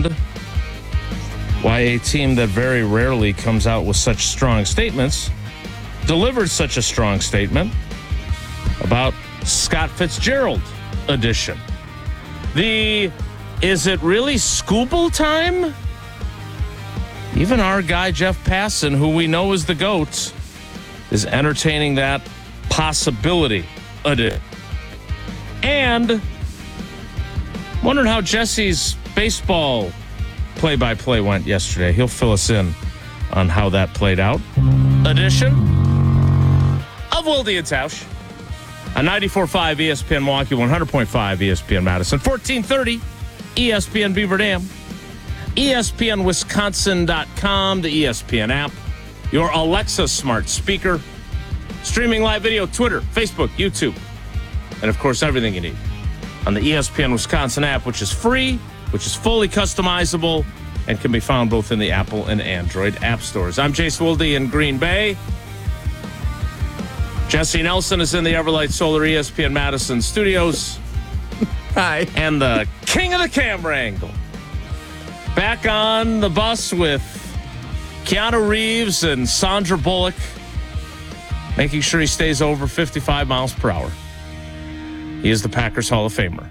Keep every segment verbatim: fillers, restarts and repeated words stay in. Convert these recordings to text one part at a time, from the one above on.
and why a team that very rarely comes out with such strong statements delivered such a strong statement about Scott Fitzgerald edition. The is it really Scooble time? Even our guy Jeff Passan, who we know is the GOAT, is entertaining that possibility edition. And wondering how Jesse's baseball play-by-play went yesterday. He'll fill us in on how that played out. Edition of Wilde and Tausch on ninety-four point five E S P N Milwaukee, one hundred point five E S P N Madison, fourteen thirty E S P N Beaver Dam, E S P N Wisconsin dot com, the E S P N app, your Alexa smart speaker, streaming live video, Twitter, Facebook, YouTube, and of course everything you need on the E S P N Wisconsin app, which is free, which is fully customizable, and can be found both in the Apple and Android app stores. I'm Jace Wilde in Green Bay. Jesse Nelson is in the Everlight Solar E S P N Madison studios. Hi. And the king of the camera angle. Back on the bus with Keanu Reeves and Sandra Bullock, making sure he stays over fifty-five miles per hour. He is the Packers Hall of Famer.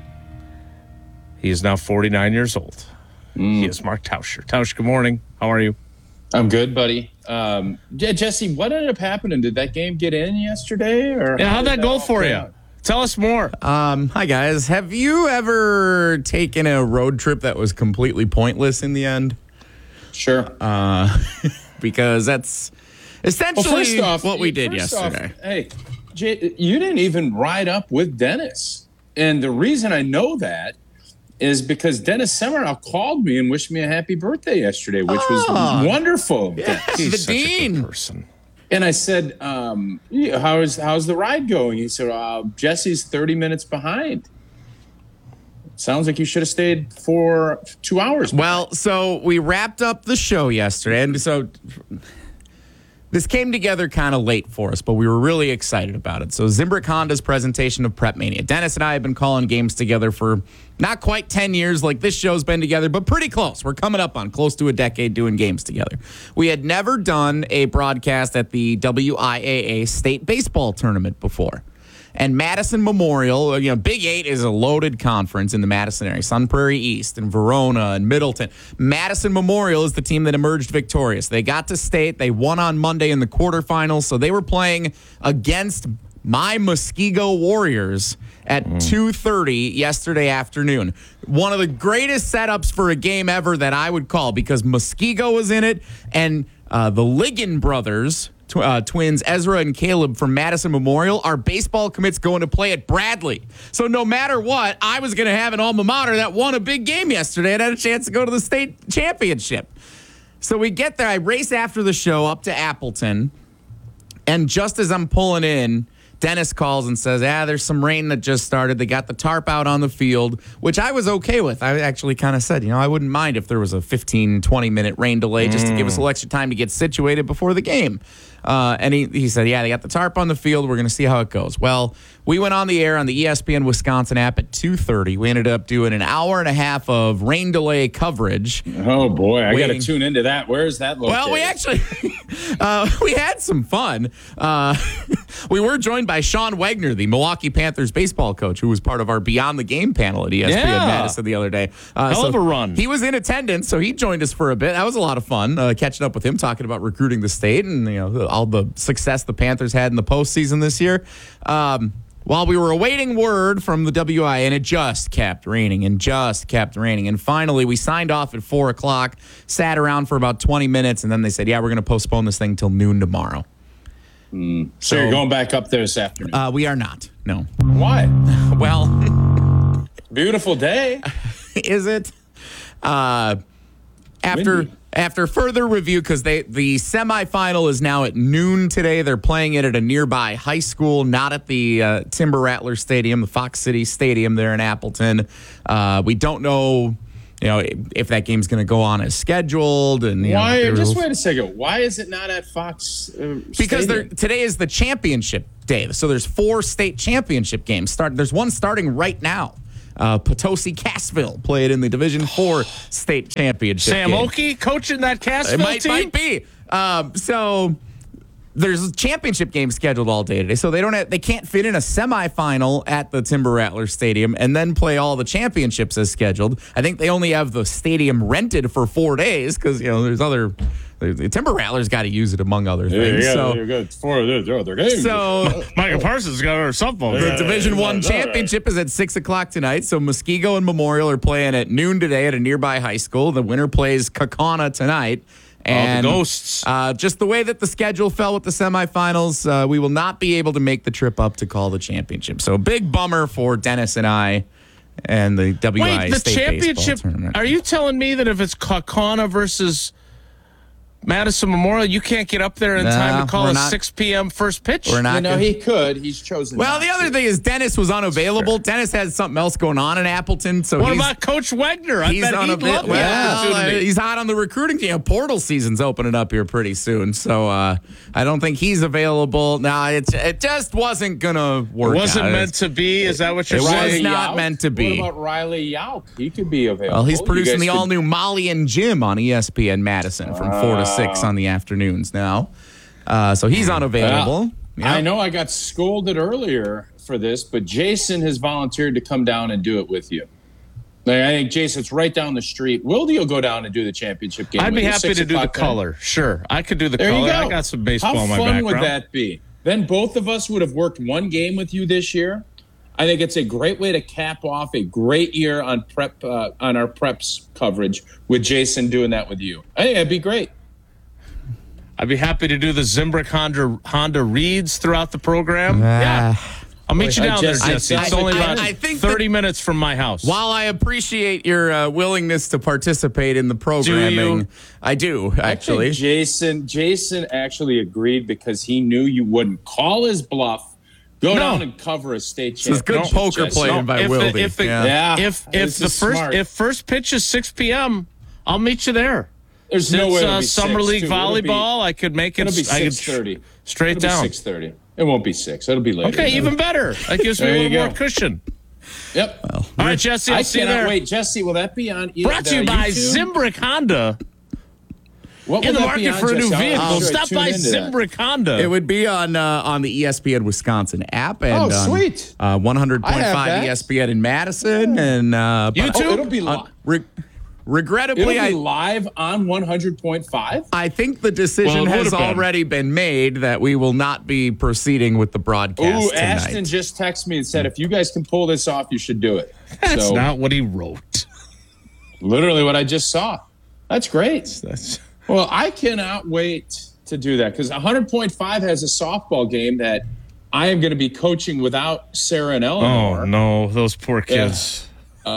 He is now forty-nine years old. Mm. He is Mark Tauscher. Tausch, good morning. How are you? I'm good, buddy. Um, yeah, Jesse, what ended up happening? Did that game get in yesterday? Or yeah, how'd that go for you? Out? Tell us more. Um, hi, guys. Have you ever taken a road trip that was completely pointless in the end? Sure. Uh, because that's essentially well, first off, what we did yesterday. Off, hey, Jay, you didn't even ride up with Dennis. And the reason I know that is because Dennis Summerall called me and wished me a happy birthday yesterday, which oh, was wonderful. Yeah, He's the such dean. a good person. And I said, um, how is, how's the ride going? He said, uh, Jesse's thirty minutes behind. Sounds like you should have stayed for two hours. Well, so we wrapped up the show yesterday, and so this came together kind of late for us, but we were really excited about it. So Zimbrick Honda's presentation of Prep Mania. Dennis and I have been calling games together for not quite ten years like this show's been together, but pretty close. We're coming up on close to a decade doing games together. We had never done a broadcast at the W I A A State Baseball Tournament before. And Madison Memorial, you know, Big Eight is a loaded conference in the Madison area. Sun Prairie East and Verona and Middleton. Madison Memorial is the team that emerged victorious. They got to state. They won on Monday in the quarterfinals. So they were playing against my Muskego Warriors at mm. two thirty yesterday afternoon. One of the greatest setups for a game ever that I would call, because Muskego was in it, and uh, the Ligon brothers, Tw- uh, twins Ezra and Caleb from Madison Memorial, are baseball commits going to play at Bradley. So no matter what, I was going to have an alma mater that won a big game yesterday and had a chance to go to the state championship. So we get there. I race after the show up to Appleton, and just as I'm pulling in, Dennis calls and says, ah, there's some rain that just started. They got the tarp out on the field, which I was okay with. I actually kind of said, you know, I wouldn't mind if there was a fifteen, twenty minute rain delay just mm. to give us a little extra time to get situated before the game. Uh, and he, he said, yeah, they got the tarp on the field. We're going to see how it goes. Well, we went on the air on the E S P N Wisconsin app at two thirty. We ended up doing an hour and a half of rain delay coverage. Oh, boy. I got to tune into that. Where is that located? Well, we actually uh, we had some fun. Uh, we were joined by Sean Wagner, the Milwaukee Panthers baseball coach, who was part of our Beyond the Game panel at E S P N yeah. Madison the other day. Uh, Hell so of a run. He was in attendance, so he joined us for a bit. That was a lot of fun, uh, catching up with him, talking about recruiting the state and, you know, all the success the Panthers had in the postseason this year. Um, while we were awaiting word from the W I, and it just kept raining and just kept raining. And finally, we signed off at four o'clock, sat around for about twenty minutes, and then they said, yeah, we're going to postpone this thing till noon tomorrow. Mm. So, so you're going back up there this afternoon? Uh, we are not, no. Why? Well. Beautiful day. Is it? Uh, after... Windy. After further review, because they the semifinal is now at noon today. They're playing it at a nearby high school, not at the uh, Timber Rattler Stadium, the Fox City Stadium there in Appleton. Uh, we don't know, you know, if that game's going to go on as scheduled. And you why? know, just wait a second. Why is it not at Fox? Uh, because today is the championship day, so there's four state championship games. Start. There's one starting right now. Uh, Potosi Cassville played in the Division Four state championship. Sam game. Oakey coaching that Cassville It might, team? might be. Um, so there's a championship game scheduled all day today, so they don't have, they can't fit in a semifinal at the Timber Rattlers Stadium and then play all the championships as scheduled. I think they only have the stadium rented for four days because you know there's other the Timber Rattlers got to use it among other things. Yeah, so there you go. It's four of their other games. so Michael Parsons got our softball. the game. Division One yeah, championship is at six o'clock tonight. So Muskego and Memorial are playing at noon today at a nearby high school. The winner plays Kaukauna tonight. And All the ghosts. Uh, just the way that the schedule fell with the semifinals, uh, we will not be able to make the trip up to call the championship. So a big bummer for Dennis and I and the W I Wait, the State championship. Baseball Tournament. Are you telling me that if it's Kaukauna versus Madison Memorial, you can't get up there in Nah, time to call we're a not- six p.m. first pitch? We're not you know, gonna- he could. He's chosen. Well, not the other to. thing is Dennis was unavailable. Dennis had something else going on in Appleton. So What he's, about Coach Wegner? I he's bet on he'd a bit. love the Well, uh, opportunity. he's hot on the recruiting team. Portal season's opening up here pretty soon, so uh, I don't think he's available. Now it's it just wasn't gonna work. It wasn't out. meant to be. Is that what you're It was saying? not Yauk? meant to be. What about Riley Yauk? He could be available. Well, he's You producing guys the could- all-new Molly and Jim on E S P N Madison from four to six on the afternoons now. Uh, so he's unavailable. Well, I know I got scolded earlier for this, but Jason has volunteered to come down and do it with you. Like, I think Jason's right down the street. Wildy will go down and do the championship game. I'd with be you, happy six to do the o'clock tonight. color. Sure, I could do the There color. you go. I got some baseball How in my fun background. would that be? Then both of us would have worked one game with you this year. I think it's a great way to cap off a great year on prep uh, on our preps coverage with Jason doing that with you. I think that'd be great. I'd be happy to do the Zimbrick Honda Honda reads throughout the program. yeah, I'll meet you I down just- there, I- Jesse. It's I- only I- about I think thirty minutes from my house. While I appreciate your uh, willingness to participate in the programming, you? I do I actually. think Jason Jason actually agreed because he knew you wouldn't call his bluff, go No. down and cover a state This is good championship. poker Jesse. playing by if Wildy. the, if the, Yeah. Yeah. if if This the is first smart. if first pitch is six p.m., I'll meet you there. There's Since no way it'll uh, be summer six, league too. It'll be- volleyball, I could make it. It'll be I could six thirty. straight down. Six thirty. It won't be six. It'll be later. Okay, than even that. better. That gives me a There you little more go. cushion. Yep. All right, Jesse, I'll I see you cannot there. wait, Jesse. Will that be on? either Brought to you the by YouTube? Zimbrick Honda. What In will the that be market on, for a new Jesse? I'll- vehicle, I'll try to stop tune by into that. Zimbrick Honda. It would be on uh, on the E S P N Wisconsin app and Oh, sweet. on, uh, one hundred point I have five that. E S P N in Madison and uh, but- YouTube? Oh, it'll be uh, live. re- regrettably, It'll be I live on one hundred point five. I think the decision Well, it has would've been. already been made that we will not be proceeding with the broadcast Ooh, tonight. Ashton just texted me and said, if you guys can pull this off, you should do it. That's so, not what he wrote. literally what I just saw. That's great. That's Well, I cannot wait to do that because one hundred point five has a softball game that I am going to be coaching without Sarah and Eleanor. oh no, those poor kids.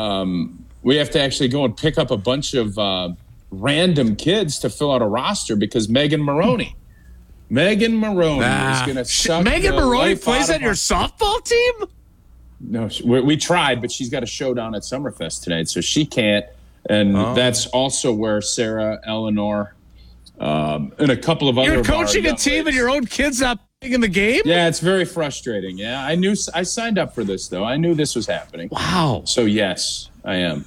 We have to actually go and pick up a bunch of uh, random kids to fill out a roster because Megan Maroney, Megan Maroney Ah. is going to suck. Megan the Maroney life plays out on of your our- softball team. No, she- we, we tried, but she's got a showdown at Summerfest tonight, so she can't. And Oh. that's also where Sarah, Eleanor, um, and a couple of other. You're of our coaching a young team and ladies. your own kids not playing in the game. Yeah, it's very frustrating. Yeah, I knew I signed up for this though. I knew this was happening. Wow. So yes, I am.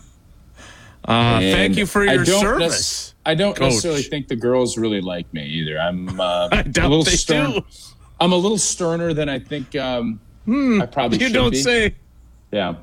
Uh, And thank you for I your don't service. nec- I don't Coach. necessarily think the girls really like me either. I'm uh, I a doubt little they stern. do. I'm a little sterner than I think um, I probably You should don't be. say. Yeah.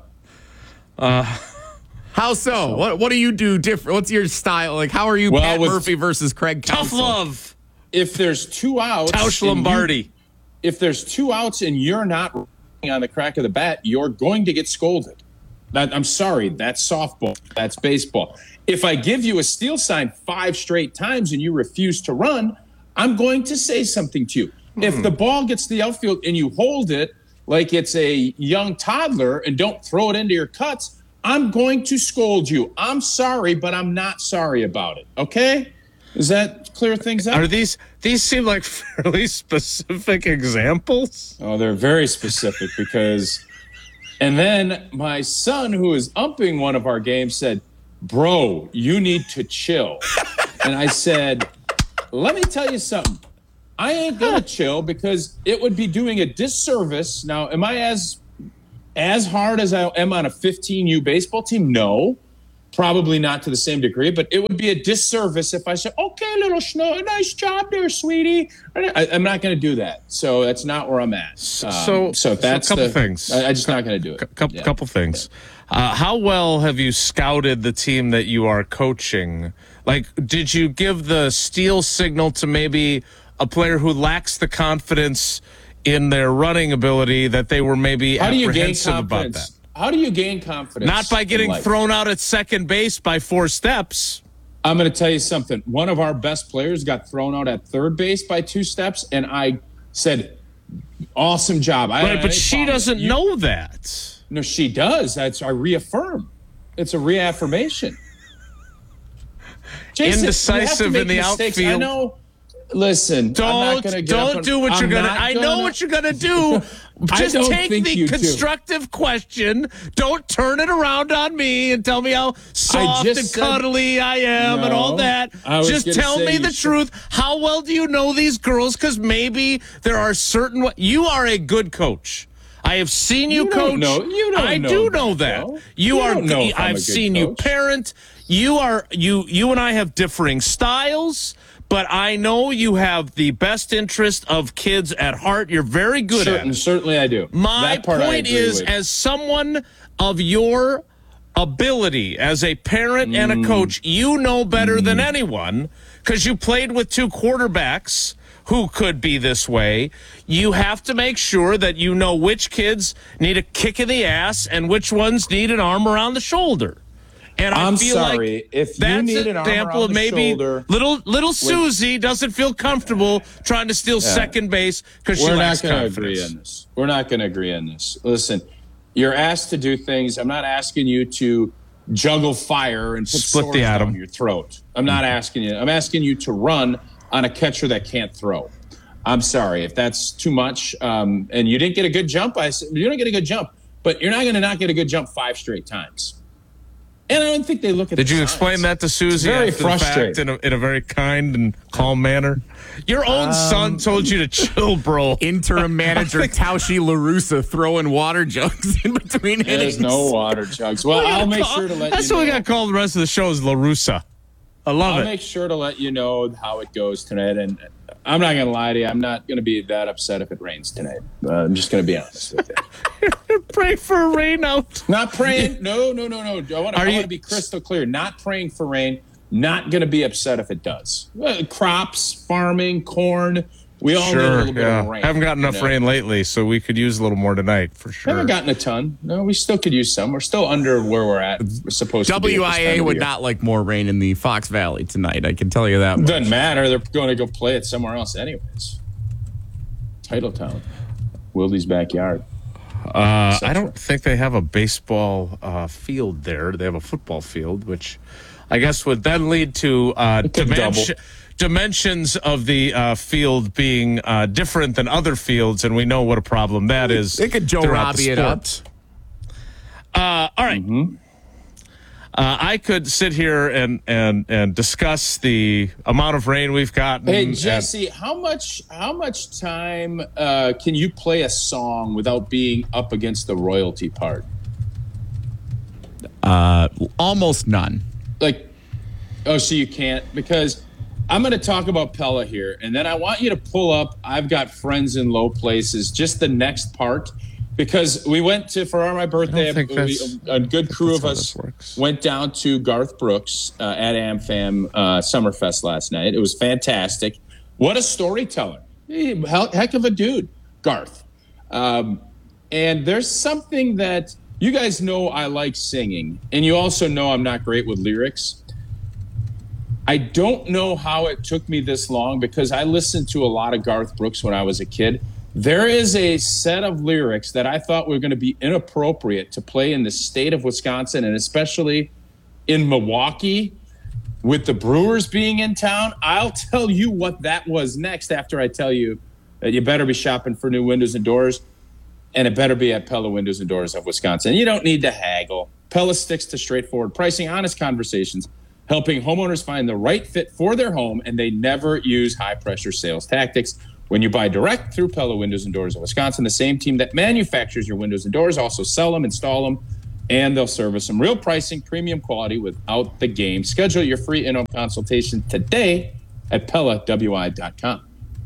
How so? What what do you do different? What's your style? Like, how are you, Well, Pat with- Murphy versus Craig Tough Counsell? love. If there's two outs, Tausch and you- Lombardi. if there's two outs and you're not on the crack of the bat, you're going to get scolded. That, I'm sorry, that's softball. That's baseball. If I give you a steal sign five straight times and you refuse to run, I'm going to say something to you. If the ball gets to the outfield and you hold it like it's a young toddler and don't throw it into your cuts, I'm going to scold you. I'm sorry, but I'm not sorry about it. Okay? Does that clear things up? Are these these seem like fairly specific examples? Oh, they're very specific because, and then my son, who is umping one of our games, said, "Bro, you need to chill." And I said, "Let me tell you something. I ain't gonna chill because it would be doing a disservice." Now, am I as as hard as I am on a fifteen U baseball team? No, probably not to the same degree, but it would be a disservice if I said, okay, little Snow, nice job there, sweetie. I, I'm not going to do that. So that's not where I'm at. Um, So, so that's so a couple the, things. I, I'm just not going to do it. A couple, Yeah. couple things. Uh, how well have you scouted the team that you are coaching? Like, did you give the steal signal to maybe a player who lacks the confidence in their running ability that they were maybe How do you gain apprehensive about that? confidence? How do you gain confidence? Not by in getting life? thrown out at second base by four steps. I'm going to tell you something. One of our best players got thrown out at third base by two steps, and I said, awesome job. I, Right, I- but I she followed it. doesn't You- know that. No, she does. That's I reaffirm. It's a reaffirmation. Jason, Indecisive you have to make in the mistakes. I outfield. know. Listen, I'm Don't not gonna get up don't and- do what I'm you're gonna. not I know gonna- what you're gonna do. I Just don't take think the you do. constructive question. Don't turn it around on me and tell me how soft just and said- cuddly I am and all No, that. I was Just gonna tell say me you the should- truth. How well do you know these girls? Because maybe there are certain. wa- You are a good coach. I have seen you, You coach. don't know- you don't I know do that, know that. Joe. You, You are. don't know if I'm a I've good seen you coach. parent. You are. You. You and I have differing styles. But I know you have the best interest of kids at heart. You're very good at Certain, it. certainly, I do. My That part I point agree is, with. as someone of your ability as a parent and Mm. a coach, you know better than anyone because you played with two quarterbacks who could be this way. You have to make sure that you know which kids need a kick in the ass and which ones need an arm around the shoulder. And I I'm feel sorry, like if you that's need an an arm example around of the maybe shoulder- little little Susie doesn't feel comfortable trying to steal second base because she We're lacks not going to confidence. agree on this. We're not going to agree on this. Listen, you're asked to do things. I'm not asking you to juggle fire and put Split swords the atom. down your throat. I'm not asking you. I'm asking you to run on a catcher that can't throw. I'm sorry if that's too much. Um, and you didn't get a good jump. I said you didn't get a good jump, but you're not going to not get a good jump five straight times. And I don't think they look at. Did the you signs. explain that to Susie very after the fact frustrating. in a, in a very kind and calm manner? Your own son told you to chill, bro. Interim manager Taushi LaRussa throwing water jugs in between innings. There's no water jugs. Well, We gotta I'll make call- sure to let That's you what know. we got called the rest of the show is LaRussa. I love I'll it. make sure to let you know how it goes tonight. And I'm not going to lie to you. I'm not going to be that upset if it rains tonight. Uh, I'm just going to be honest with you. Pray for a rain out. Not praying. No, no, no, no. I want Are to you- be crystal clear. Not praying for rain. Not going to be upset if it does. Uh, crops, farming, corn. We all need a Sure, little bit yeah. of rain. Haven't gotten enough you know? rain lately, so we could use a little more tonight for sure. Haven't gotten a ton. No, we still could use some. We're still under where we're at. We're supposed to be. W at this I time A of would year. not like more rain in the Fox Valley tonight. I can tell you that much. Doesn't matter. They're going to go play it somewhere else, anyways. Titletown, Wildy's backyard. Uh, I don't think they have a baseball uh, field there. They have a football field, which I guess would then lead to uh, could dimension, dimensions of the uh, field being uh, different than other fields, and we know what a problem that is. They could Joe throughout the Robbie it up. sport. Uh, all right. Uh, I could sit here and, and, and discuss the amount of rain we've gotten. Hey and- Jesse, how much how much time uh, can you play a song without being up against the royalty part? Uh, almost none. Like, oh, so you can't because I'm going to talk about Pella here, and then I want you to pull up. I've got friends in low places. Just the next part. Because we went to, for our, my birthday, think we, that's- a good crew that's of how us this works. went down to Garth Brooks uh, at AmFam uh, Summerfest last night. It was fantastic. What a storyteller. He- hell- Heck of a dude, Garth. Um, and there's something that you guys know I like singing, and you also know I'm not great with lyrics. I don't know how it took me this long because I listened to a lot of Garth Brooks when I was a kid. There is a set of lyrics that I thought were going to be inappropriate to play in the state of Wisconsin and especially in Milwaukee with the Brewers being in town. I'll tell you what that was next after I tell you that you better be shopping for new windows and doors, and it better be at Pella Windows and Doors of Wisconsin. You don't need to haggle. Pella sticks to straightforward pricing, honest conversations, helping homeowners find the right fit for their home, and they never use high-pressure sales tactics. When you buy direct through Pella Windows and Doors of Wisconsin, the same team that manufactures your windows and doors also sell them, install them, and they'll service them. Real pricing, premium quality without the game. Schedule your free in-home consultation today at Pella W I dot com.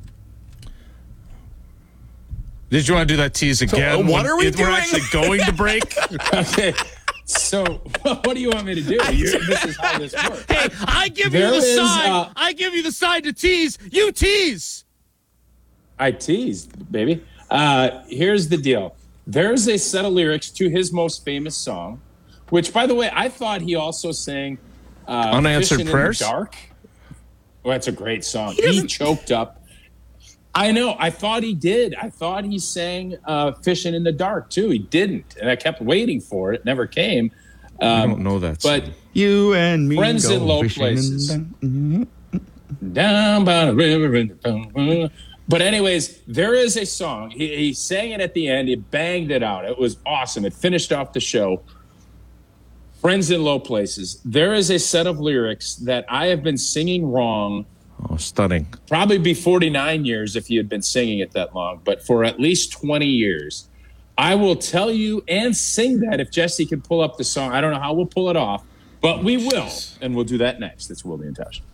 Did you want to do that tease again? So, uh, what are we We're doing? actually going to break. Okay. So what do you want me to do? You're, this is how this works. Hey, I give There you the is, sign. uh, I give you the sign to tease. You tease. I teased, baby. Uh, here's the deal. There's a set of lyrics to his most famous song, which, by the way, I thought he also sang uh, Unanswered Fishing Prayers? in the Dark. Well, that's a great song. He, he choked up. I know. I thought he did. I thought he sang uh, Fishing in the Dark, too. He didn't. And I kept waiting for it. Never came. Um, I don't know that But song. You and me Friends go in Low fishing Places. in Down by the river. In the but anyways, there is a song. He, he sang it at the end. He banged it out. It was awesome. It finished off the show. Friends in Low Places. There is a set of lyrics that I have been singing wrong. Oh, stunning. Probably be forty-nine years if you had been singing it that long, but for at least twenty years. I will tell you and sing that if Jesse can pull up the song. I don't know how we'll pull it off, but we will, and we'll do that next. It's Wilde and Tausch.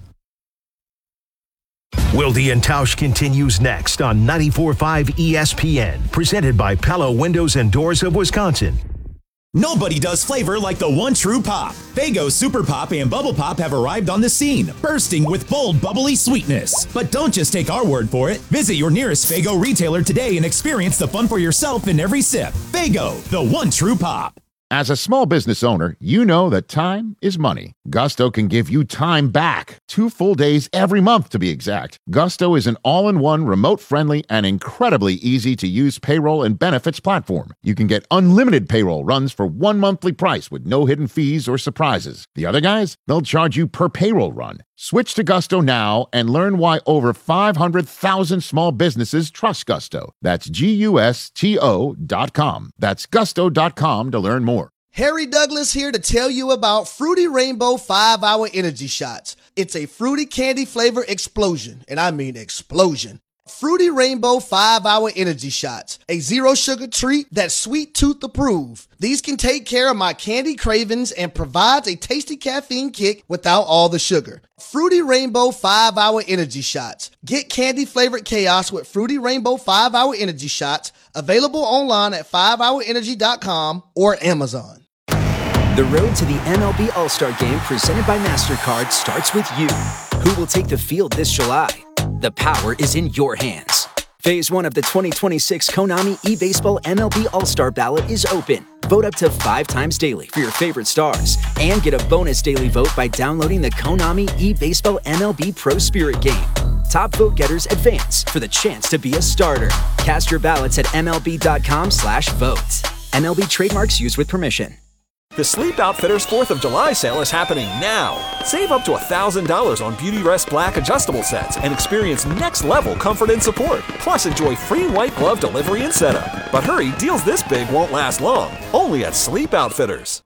Wilde and Tausch continues next on ninety-four point five E S P N, presented by Pella Windows and Doors of Wisconsin. Nobody does flavor like the one true pop. Faygo Super Pop and Bubble Pop have arrived on the scene, bursting with bold, bubbly sweetness. But don't just take our word for it. Visit your nearest Faygo retailer today and experience the fun for yourself in every sip. Faygo, the one true pop. As a small business owner, you know that time is money. Gusto can give you time back. Two full days every month, to be exact. Gusto is an all-in-one, remote-friendly, and incredibly easy-to-use payroll and benefits platform. You can get unlimited payroll runs for one monthly price with no hidden fees or surprises. The other guys, they'll charge you per payroll run. Switch to Gusto now and learn why over five hundred thousand small businesses trust Gusto. That's G U S T O dot com. That's gusto dot com to learn more. Harry Douglas here to tell you about Fruity Rainbow five hour Energy Shots. It's a fruity candy flavor explosion, and I mean explosion. Fruity Rainbow five hour Energy Shots, a zero sugar treat that's sweet tooth approved. These can take care of my candy cravings and provides a tasty caffeine kick without all the sugar. Fruity Rainbow five hour Energy Shots. Get candy flavored chaos with Fruity Rainbow five hour Energy Shots, available online at five hour energy dot com or Amazon. The road to the M L B All-Star Game presented by MasterCard starts with you. Who will take the field this July? The power is in your hands. Phase one of the twenty twenty-six Konami eBaseball M L B All-Star Ballot is open. Vote up to five times daily for your favorite stars and get a bonus daily vote by downloading the Konami eBaseball M L B Pro Spirit game. Top vote getters advance for the chance to be a starter. Cast your ballots at M L B dot com slash vote. M L B trademarks used with permission. The Sleep Outfitters fourth of July sale is happening now. Save up to one thousand dollars on Beautyrest Black adjustable sets and experience next-level comfort and support. Plus, enjoy free white glove delivery and setup. But hurry, deals this big won't last long. Only at Sleep Outfitters.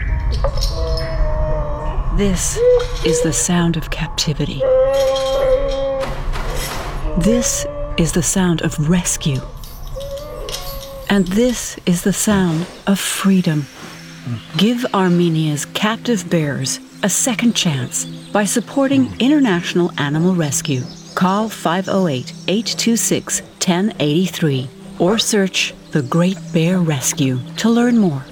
This is the sound of captivity. This is the sound of rescue. And this is the sound of freedom. Give Armenia's captive bears a second chance by supporting International Animal Rescue. Call five oh eight, eight two six, one oh eight three or search The Great Bear Rescue to learn more.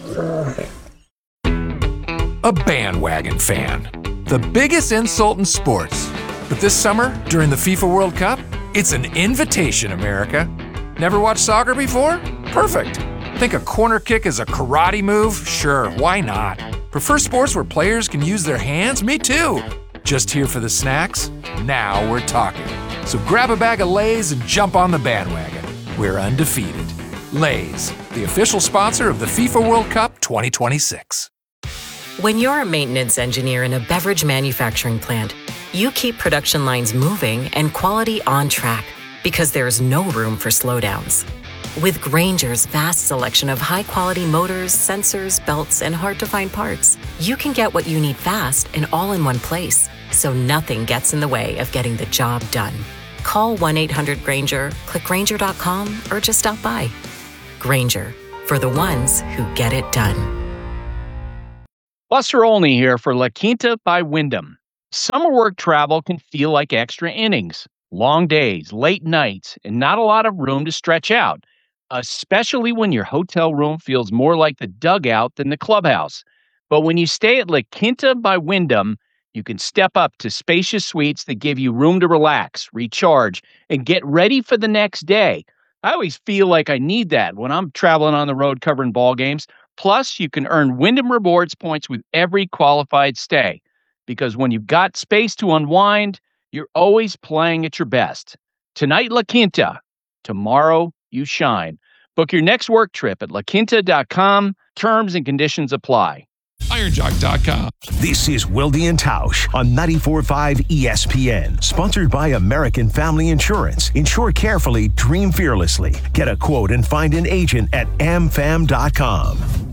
A bandwagon fan. The biggest insult in sports. But this summer, during the FIFA World Cup, it's an invitation, America. Never watched soccer before? Perfect. Think a corner kick is a karate move? Sure, why not? Prefer sports where players can use their hands? Me too. Just here for the snacks? Now we're talking. So grab a bag of Lay's and jump on the bandwagon. We're undefeated. Lay's, the official sponsor of the FIFA World Cup twenty twenty-six. When you're a maintenance engineer in a beverage manufacturing plant, you keep production lines moving and quality on track because there's no room for slowdowns. With Grainger's vast selection of high-quality motors, sensors, belts, and hard-to-find parts, you can get what you need fast and all in one place, so nothing gets in the way of getting the job done. Call one eight hundred Granger, click Granger dot com, or just stop by. Granger, for the ones who get it done. Buster Olney here for La Quinta by Wyndham. Summer work travel can feel like extra innings. Long days, late nights, and not a lot of room to stretch out, especially when your hotel room feels more like the dugout than the clubhouse. But when you stay at La Quinta by Wyndham, you can step up to spacious suites that give you room to relax, recharge, and get ready for the next day. I always feel like I need that when I'm traveling on the road covering ball games. Plus, you can earn Wyndham Rewards points with every qualified stay. Because when you've got space to unwind, you're always playing at your best. Tonight, La Quinta. Tomorrow, you shine. Book your next work trip at la quinta dot com. Terms and conditions apply. iron jock dot com. This is Wilde and Tausch on ninety-four point five E S P N. Sponsored by American Family Insurance. Insure carefully, dream fearlessly. Get a quote and find an agent at am fam dot com.